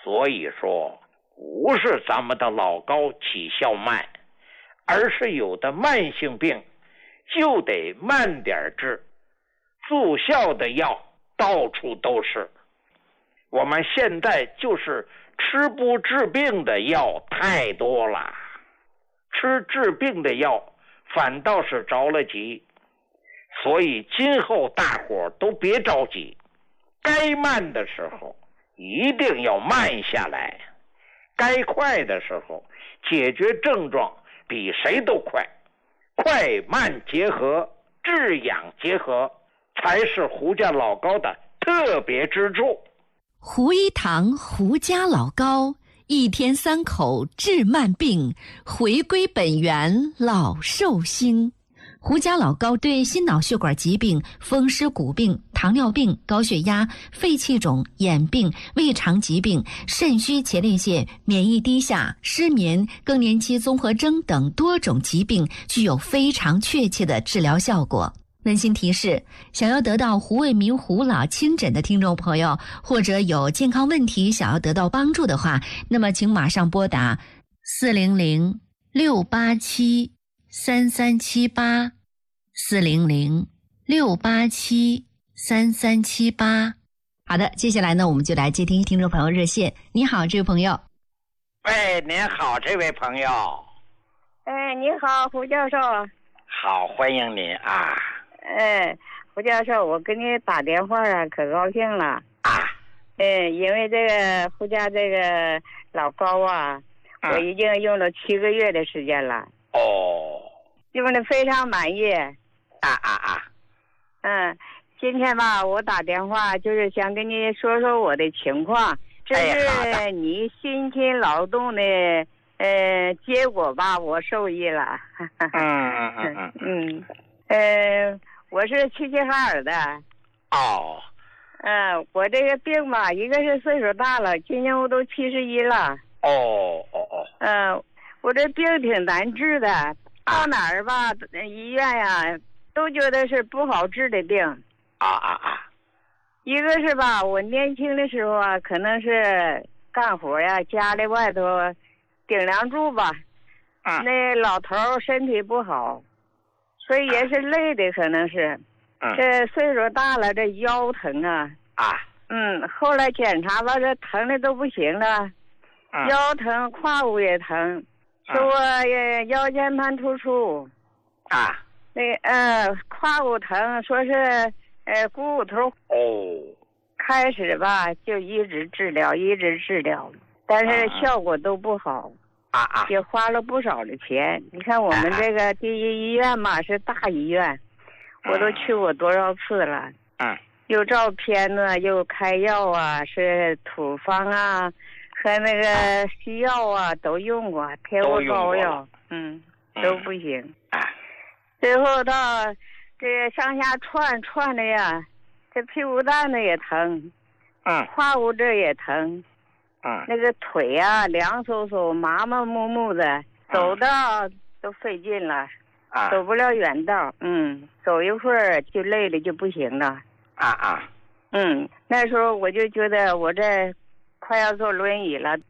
所以说不是咱们的老高起效慢，而是有的慢性病就得慢点治，助效的药到处都是。我们现在就是吃不治病的药太多了，吃治病的药反倒是着了急。所以今后大伙都别着急，该慢的时候一定要慢下来，该快的时候解决症状比谁都快。快慢结合，治养结合，才是胡家老高的特别之处。 胡一堂胡家老高，一天3口治慢病，回归本源老寿星。胡家老高对心脑血管疾病、风湿骨病、糖尿病、高血压、肺气肿、眼病、胃肠疾病、肾虚前列腺、免疫低下、失眠、更年期综合征等多种疾病具有非常确切的治疗效果。温馨提示：想要得到胡卫民胡老亲诊的听众朋友，或者有健康问题想要得到帮助的话，那么请马上拨打400-687-3378 400-687-3378。好的，接下来呢，我们就来接听听众朋友热线。你好，这位朋友。 喂，您好，这位朋友。 哎，你好，胡教授。 好，欢迎您啊。 哎，胡教授，我给你打电话啊，可高兴了啊。 因为这个胡家这个老高啊，我已经用了7个月的时间了。 哦。 用的非常满意。今天吧，我打电话就是想跟你说说我的情况，这是你辛勤劳动的结果吧，我受益了。我是齐齐哈尔的。 哦。 我这个病吧，一个是岁数大了，今年我都71了。我这病挺难治的，到哪儿吧，医院呀，都觉得是不好治的病。一个是吧，我年轻的时候啊，可能是干活呀，家里外头顶梁柱吧，那老头身体不好，所以也是累的，可能是。这岁数大了，这腰疼啊。后来检查吧，这疼的都不行了，腰疼，胯骨也疼，说我腰间盘突出。胯骨疼，说是股头。开始吧就一直治疗，但是效果都不好。也花了不少的钱。你看我们这个第一医院嘛，是大医院，我都去过多少次了。又照片呢，又开药啊，是土方啊和那个西药啊都用过，贴过膏药，都不行。最后到这上下串的呀，这屁股蛋子也疼，胯骨这也疼，那个腿啊凉飕飕麻麻木木的，走道都费劲了，走不了远道，走一会儿就累了就不行了。那时候我就觉得我这快要坐轮椅了。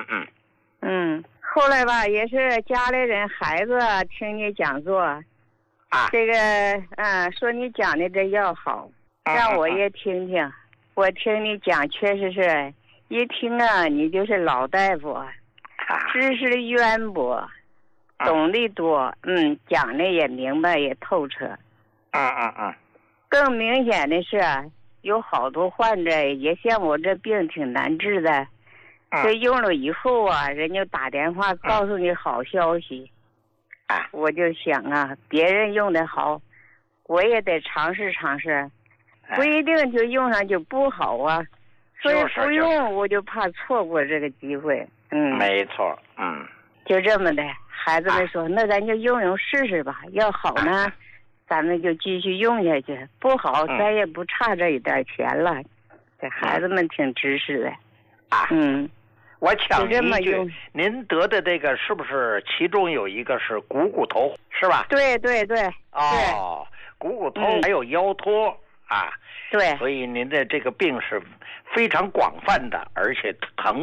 后来吧，也是家里人孩子听你讲座，这个说你讲的这药好，让我也听听。我听你讲，确实是一听啊，你就是老大夫，知识渊博，懂得多，讲的也明白也透彻。更明显的是，有好多患者也像我这病挺难治的，这用了以后啊，人家打电话告诉你好消息，我就想啊，别人用的好，我也得尝试尝试，不一定就用上就不好啊，所以不用我就怕错过这个机会。 没错。 就这么的，孩子们说，那咱就用试试吧，要好呢咱们就继续用下去，不好咱也不差这一点钱了。这孩子们挺支持的。 我抢一句，您得的这个是不是其中有一个是股头，是吧？ 对。 股头还有腰托对， 所以您的这个病是非常广泛的，而且疼